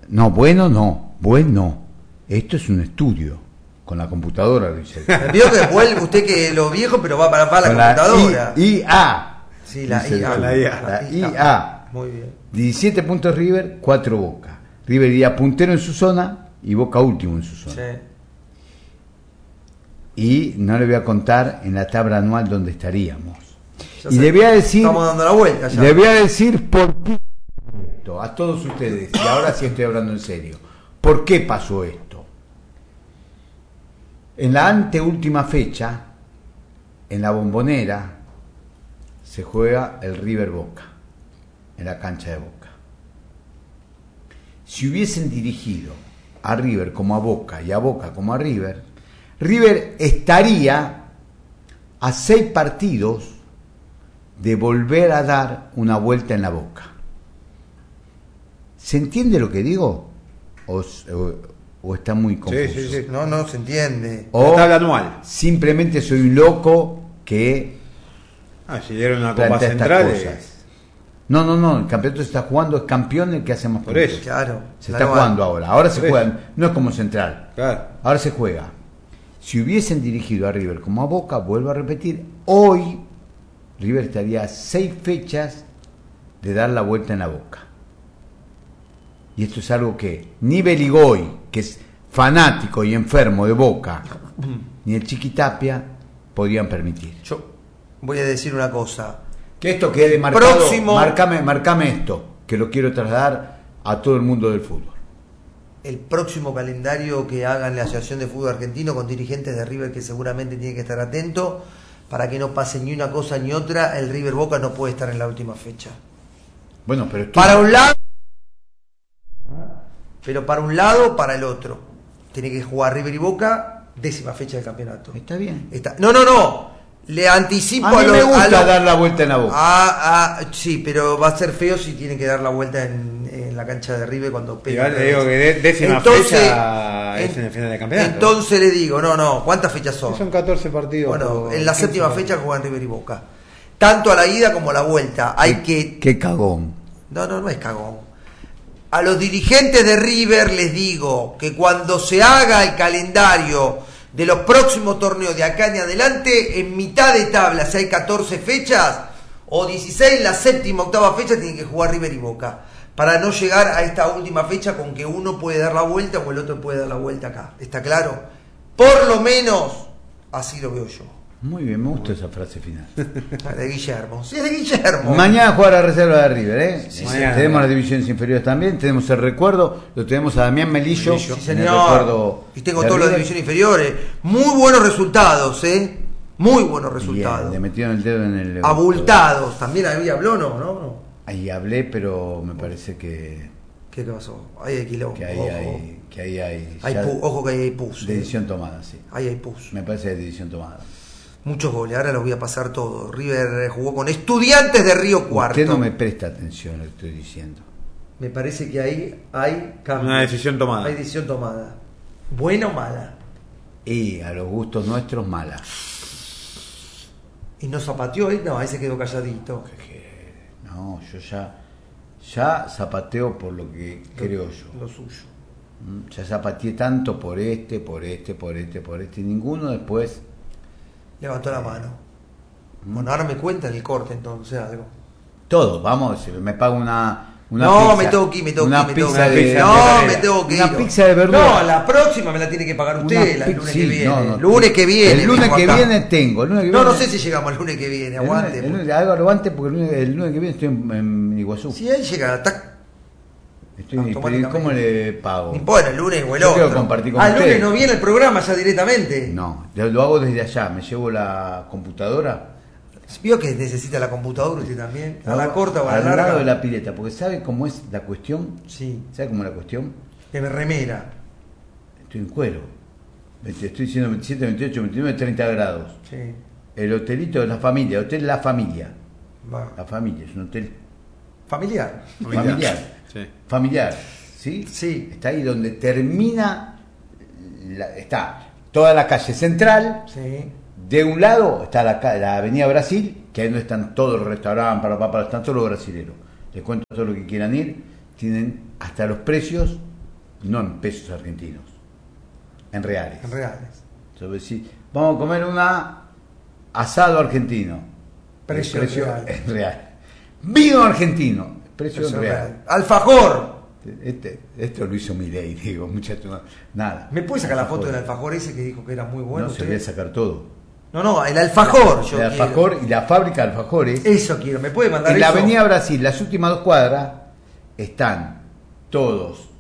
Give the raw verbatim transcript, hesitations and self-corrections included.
No, bueno, no. Bueno. Esto es un estudio. Con la computadora lo hice. Vio que vuelve usted que lo viejo, pero va para, para la computadora. La I A. Sí, la Dice I A. La I A. La I A. Muy bien. diecisiete puntos River, cuatro Boca. River iría puntero en su zona y Boca último en su zona. Sí. Y no le voy a contar en la tabla anual donde estaríamos. Ya y sé, le voy a decir, estamos dando la vuelta ya. Le voy a decir por qué esto, a todos ustedes, y ahora sí estoy hablando en serio. ¿Por qué pasó esto? En la anteúltima fecha, en la Bombonera, se juega el River Boca, en la cancha de Boca. Si hubiesen dirigido a River como a Boca y a Boca como a River, River estaría a seis partidos de volver a dar una vuelta en la Boca. ¿Se entiende lo que digo? ¿O, o, o está muy confuso? Sí, sí, sí. No, no se entiende. O la tabla anual. Simplemente soy un loco que Ah, si dieron una Copa Central. Es... No, no, no, el campeonato se está jugando, es campeón el que hace más por eso. Claro. Se está jugando ahora. Ahora se juega, no es como Central. Claro. Ahora se juega. Si hubiesen dirigido a River como a Boca, vuelvo a repetir, hoy River estaría a seis fechas de dar la vuelta en la Boca. Y esto es algo que ni Beligoy, que es fanático y enfermo de Boca, ni el Chiquitapia podrían permitir. Yo voy a decir una cosa. Que esto quede marcado, próximo... marcame, marcame esto, que lo quiero trasladar a todo el mundo del fútbol. El próximo calendario que hagan la Asociación de Fútbol Argentino con dirigentes de River, que seguramente tienen que estar atentos para que no pase ni una cosa ni otra, el River Boca no puede estar en la última fecha. Bueno, pero tú... para un lado, pero para un lado, para el otro. Tiene que jugar River y Boca, décima fecha del campeonato. Está bien. Está... No, no, no. Le anticipo a mí a los, me gusta a los... dar la vuelta en la Boca. Ah, ah, sí, pero va a ser feo si tiene que dar la vuelta en, en la cancha de River cuando pega. Le digo que décima entonces, fecha es en el final del campeonato. Entonces le digo, no, no, ¿cuántas fechas son? Son catorce partidos. Bueno, en la séptima fecha juegan River y Boca. Tanto a la ida como a la vuelta. Hay que... Qué cagón. No, no, no es cagón. A los dirigentes de River les digo que cuando se haga el calendario de los próximos torneos de acá en adelante, en mitad de tabla, si hay catorce fechas o dieciséis, la séptima, octava fecha tienen que jugar River y Boca, para no llegar a esta última fecha con que uno puede dar la vuelta o el otro puede dar la vuelta acá. ¿Está claro? Por lo menos así lo veo yo. Muy bien, me gusta esa frase final. De Guillermo. Sí, es de Guillermo. Mañana juega la reserva de River, ¿eh? Sí, sí, tenemos las divisiones inferiores también, tenemos el recuerdo, lo tenemos a Damián Melillo. Melillo. Sí, señor. En el recuerdo y tengo todas las divisiones inferiores. Muy buenos resultados, ¿eh? Muy buenos resultados. Bien, le metieron el dedo en el... Abultados. También ahí habló, ¿no? ¿no? Ahí hablé, pero me parece que... ¿Qué pasó? Ahí hay quilombo. Que ahí ojo. hay... Que ahí hay, hay pu- ojo que ahí hay pus. Decisión eh. tomada, sí. Ahí hay pus. Me parece de decisión tomada. Muchos goles, ahora los voy a pasar todos. River jugó con Estudiantes de Río Cuarto. Usted no me presta atención a lo que estoy diciendo. Me parece que ahí hay cambio. Una decisión tomada. Hay decisión tomada. ¿Buena o mala? Y a los gustos nuestros, mala. ¿Y no zapateó ahí? No, ahí se quedó calladito. No, yo ya... Ya zapateo por lo que lo, creo yo. Lo suyo. Ya zapateé tanto por este, por este, por este, por este. Y ninguno después... Levantó la mano. Bueno, ahora me cuentan el corte entonces algo. Todo, vamos, me pago una, una no, pizza. me tengo que ir, me tengo que ir, me tengo que ir. No, me tengo que ir. Una pizza de verdura. No, la próxima me la tiene que pagar usted, la, el lunes sí, que viene. No, no, el lunes que viene. El lunes que acá. viene tengo. El lunes que no, viene. no sé si llegamos el lunes que viene, aguante. El lunes, el lunes, aguante porque el lunes, el lunes que viene estoy en, en Iguazú. Sí, ahí llega, tac. Estoy, pero ¿cómo le pago? Bueno, el lunes o el Yo otro. quiero compartir con ah, el ustedes. lunes no viene el programa ya directamente. No, lo hago desde allá. Me llevo la computadora. ¿Vio que necesita la computadora usted también? ¿A la corta o a la al larga? Al lado de la pileta, porque ¿sabe cómo es la cuestión? Sí. ¿Sabe cómo es la cuestión? Que me remera. Estoy en cuero. Estoy diciendo veintisiete, veintiocho, veintinueve, treinta grados. Sí. El hotelito de la familia, hotel La Familia. Va. La Familia, es un hotel familiar. Familiar. Familiar. Sí. Familiar. ¿Sí? Sí. Está ahí donde termina, la, está toda la calle central. Sí. De un lado está la, la avenida Brasil, que ahí no están todos los restaurantes, para, para, para, están todos los brasileros. Les cuento todo lo que quieran ir. Tienen hasta los precios no en pesos argentinos, en reales. En reales. Entonces, si vamos a comer una asado argentino, Precio, precio real. en real. Vino argentino, precio, Precio en real. real. Alfajor. Este, esto lo hizo Milei, digo, muchachos, no, nada. ¿Me puede sacar la foto Alfajor. del alfajor ese que dijo que era muy bueno? No, se usted? voy a sacar todo. No, no, el alfajor. Yo El quiero. alfajor y la fábrica de alfajores. Eso quiero. ¿Me puede mandar En la eso? Avenida Brasil, las últimas dos cuadras, están todos